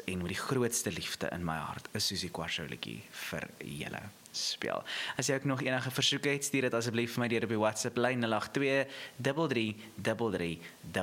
en met die grootste liefde in my hart 'n Susie Quatro liedjie vir julle speel. As jy ook nog enige versoeke het, stuur dit asseblief vir my deur op die WhatsApp lyn 082 3333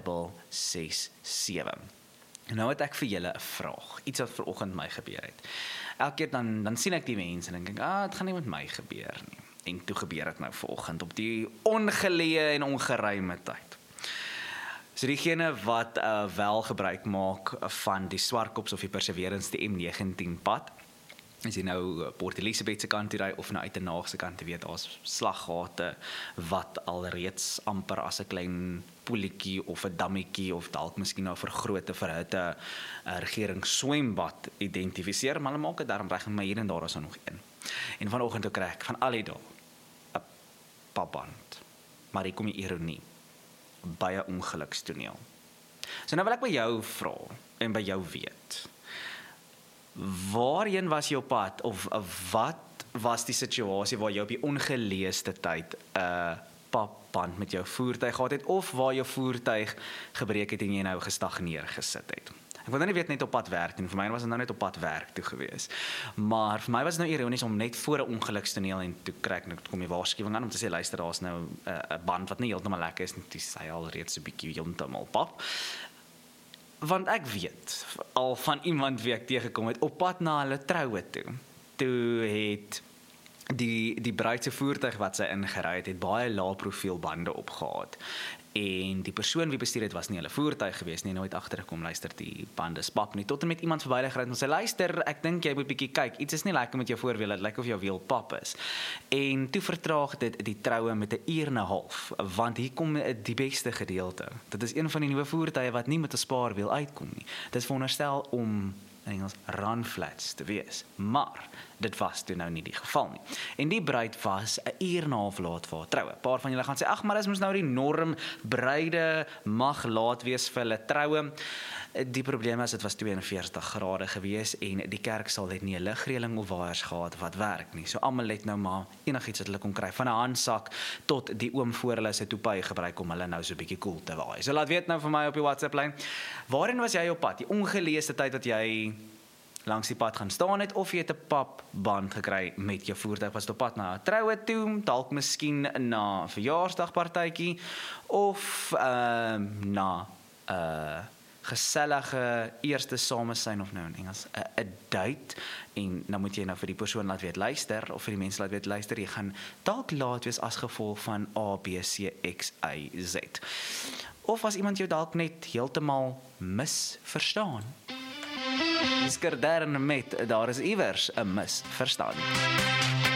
667. Nou het ek vir julle 'n vraag, iets wat vanoggend my gebeur het. Elke keer dan sien ek die mense en dink ek, dit gaan nie met my gebeur nie. En toe gebeur dit nou vanoggend op die ongeleë en ongeruime tyd. So diegene wat wel gebruik maak van die Swartkops of die Perseverance, die M19 pad, as jy nou Port Elizabeth se kant toe ry of nou uit 'n naagse kant te weet, daar's slaggate wat alreeds amper as 'n klein poelietjie of 'n dammetjie of dalk miskien nou vergrote verhitte regeringsswembad identifiseer, maar hulle maak dit daarom reg, maar hier en daar is daar nog een. En vanoggend ook kry ek van al die dae 'n papband. Maar hier kom die ironie by 'n ongelukstoneel. So nou wil ek by jou vra en by jou weet. Waarheen was jy op pad of wat was die situasie waar jy op die ongeleesde tyd 'n papband met jou voertuig gehad het of waar jou voertuig gebreek het en jy nou gestagneer gesit het? Ek wil nou nie weet net op pad werk en vir my was dit nou net op pad werk toe gewees. Maar vir my was dit nou ironies om net voor 'n ongelukstoneel en toe kry ek nou kom die waarskuwing aan om te sê luister, daar's nou 'n band wat nie heeltemal lekker is nie, dis hy al reeds 'n bietjie heeltemal pap. Want ek weet al van iemand wie ek teëgekom het op pad na hulle troue toe. Toe het die bruid se voertuig wat sy ingery het baie lae profiel bande opgehad. En die persoon wie bestuur het was nie hulle voertuig gewees nie, nooit agtergekom, luister, die bande spap nie, tot en met iemand verby gery het en sê, luister, ek dink jy moet bietjie kyk, iets is nie lekker met jou voorwiel, dit lyk of jou wiel pap is. En toe vertraag dit die troue met 'n uur en 'n half, want hier kom die beste gedeelte. Dit is een van die nuwe voertuie wat nie met 'n spaarwiel uitkom nie. Dit is veronderstel om in Engels run flats te wees, maar dit was toe nou nie die geval nie. En die bruid was 'n uur en 'n half laat vir haar troue. 'n Paar van julle gaan sê, ag, maar dis mos nou die norm, bruide mag laat wees vir hulle troue. Die probleem is, dit was 42 grade gewees en die kerk sal net nie 'n ligreëling of waaiers gehad wat werk nie. So almal het nou maar enigiets wat hulle kon kry, van 'n handsak tot die oom voor hulle se toepai gebruik om hulle nou so 'n bietjie koel te waai. So laat weet nou vir my op die WhatsApp lyn, waarin was jy op pad? Die ongeleesde tyd wat jy langs die pad gaan staan het, of jy het 'n papband gekry met jou voertuig, was op pad na 'n troue toe, dalk miskien na 'n verjaarsdagpartytjie, of na 'n gesellige eerste samesyn, of nou in Engels 'n date, en nou moet jy nou vir die persoon laat weet, luister, of vir die mense laat weet, luister, jy gaan dalk laat wees as gevolg van A, B, C, X, Y, Z. Of as iemand jou dalk net heeltemal misverstaan. Skerdern met, daar is iewers 'n misverstand.